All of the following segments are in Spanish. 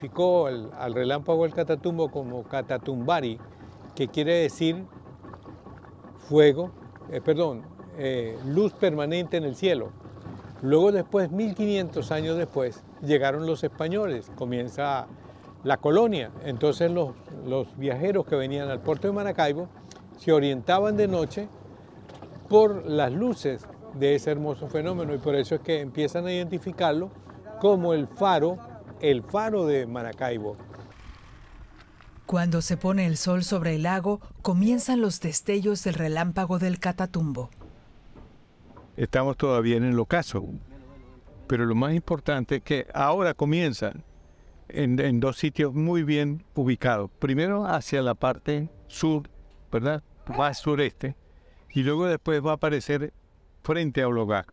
Identificó al relámpago del Catatumbo como Catatumbari, que quiere decir fuego, luz permanente en el cielo. Luego después, 1500 años después, llegaron los españoles, comienza la colonia. Entonces los viajeros que venían al puerto de Maracaibo se orientaban de noche por las luces de ese hermoso fenómeno, y por eso es que empiezan a identificarlo como el faro de Maracaibo. Cuando se pone el sol sobre el lago, comienzan los destellos del relámpago del Catatumbo. Estamos todavía en el ocaso, pero lo más importante es que ahora comienzan en dos sitios muy bien ubicados. Primero hacia la parte sur, ¿verdad? Más sureste, y luego después va a aparecer frente a Ologá.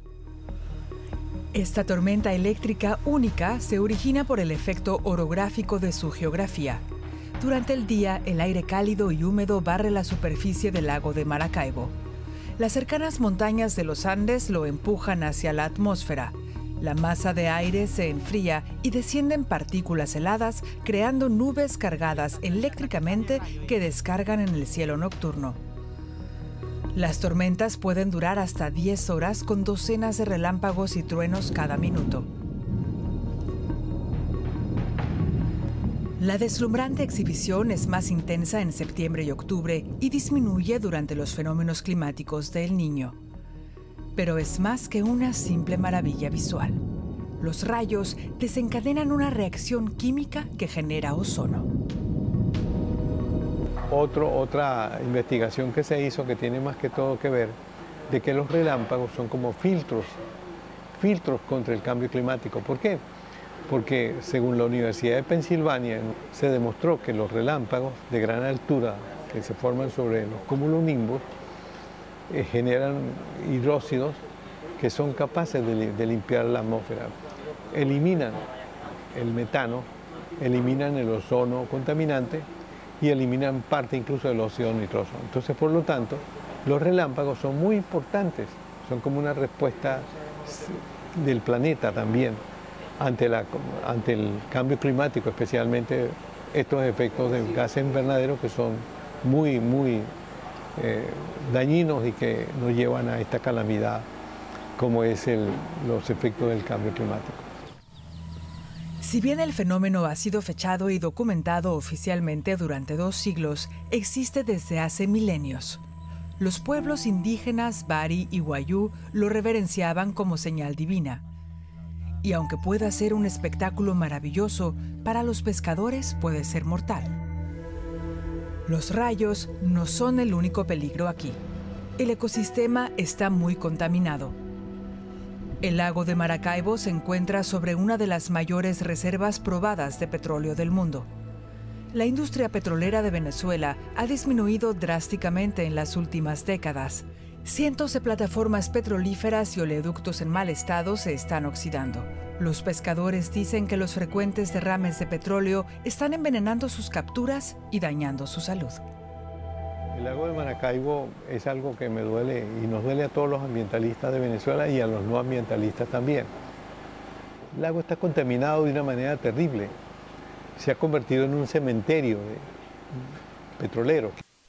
Esta tormenta eléctrica única se origina por el efecto orográfico de su geografía. Durante el día, el aire cálido y húmedo barre la superficie del lago de Maracaibo. Las cercanas montañas de los Andes lo empujan hacia la atmósfera. La masa de aire se enfría y descienden partículas heladas, creando nubes cargadas eléctricamente que descargan en el cielo nocturno. Las tormentas pueden durar hasta 10 horas con docenas de relámpagos y truenos cada minuto. La deslumbrante exhibición es más intensa en septiembre y octubre y disminuye durante los fenómenos climáticos del Niño. Pero es más que una simple maravilla visual. Los rayos desencadenan una reacción química que genera ozono. Otra investigación que se hizo, que tiene más que todo que ver, de que los relámpagos son como filtros contra el cambio climático. ¿Por qué? Porque según la Universidad de Pensilvania se demostró que los relámpagos de gran altura que se forman sobre los cumulonimbus generan hidróxidos que son capaces de limpiar la atmósfera. Eliminan el metano, eliminan el ozono contaminante y eliminan parte incluso del óxido nitroso. Entonces, por lo tanto, los relámpagos son muy importantes, son como una respuesta del planeta también ante el cambio climático, especialmente estos efectos de gases invernaderos que son muy dañinos y que nos llevan a esta calamidad como es los efectos del cambio climático. Si bien el fenómeno ha sido fechado y documentado oficialmente durante 2 siglos, existe desde hace milenios. Los pueblos indígenas Bari y Wayuu lo reverenciaban como señal divina. Y aunque pueda ser un espectáculo maravilloso, para los pescadores puede ser mortal. Los rayos no son el único peligro aquí. El ecosistema está muy contaminado. El lago de Maracaibo se encuentra sobre una de las mayores reservas probadas de petróleo del mundo. La industria petrolera de Venezuela ha disminuido drásticamente en las últimas décadas. Cientos de plataformas petrolíferas y oleoductos en mal estado se están oxidando. Los pescadores dicen que los frecuentes derrames de petróleo están envenenando sus capturas y dañando su salud. El lago de Maracaibo es algo que me duele y nos duele a todos los ambientalistas de Venezuela y a los no ambientalistas también. El lago está contaminado de una manera terrible. Se ha convertido en un cementerio petrolero.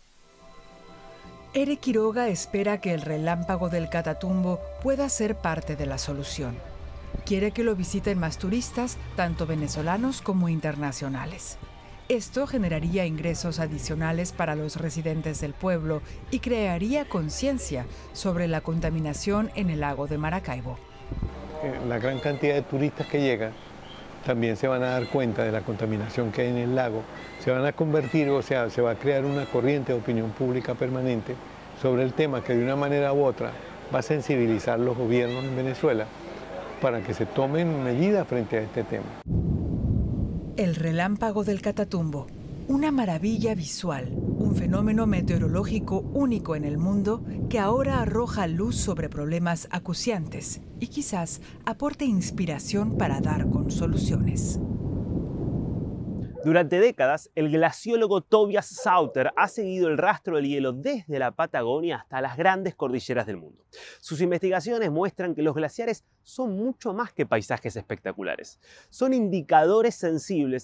Eric Quiroga espera que el relámpago del Catatumbo pueda ser parte de la solución. Quiere que lo visiten más turistas, tanto venezolanos como internacionales. Esto generaría ingresos adicionales para los residentes del pueblo y crearía conciencia sobre la contaminación en el lago de Maracaibo. La gran cantidad de turistas que llegan también se van a dar cuenta de la contaminación que hay en el lago. Se van a convertir, o sea, se va a crear una corriente de opinión pública permanente sobre el tema que de una manera u otra va a sensibilizar los gobiernos en Venezuela para que se tomen medidas frente a este tema. El relámpago del Catatumbo, una maravilla visual, un fenómeno meteorológico único en el mundo que ahora arroja luz sobre problemas acuciantes y quizás aporte inspiración para dar con soluciones. Durante décadas, el glaciólogo Tobias Sauter ha seguido el rastro del hielo desde la Patagonia hasta las grandes cordilleras del mundo. Sus investigaciones muestran que los glaciares son mucho más que paisajes espectaculares. Son indicadores sensibles